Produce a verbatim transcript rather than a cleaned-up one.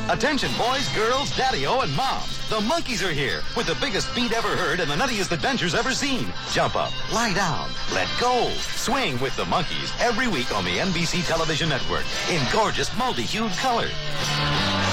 Attention, boys, girls, daddy-o, and mom. The Monkees are here with the biggest beat ever heard and the nuttiest adventures ever seen. Jump up, lie down, let go, swing with the Monkees every week on the N B C television network in gorgeous multi-hued color.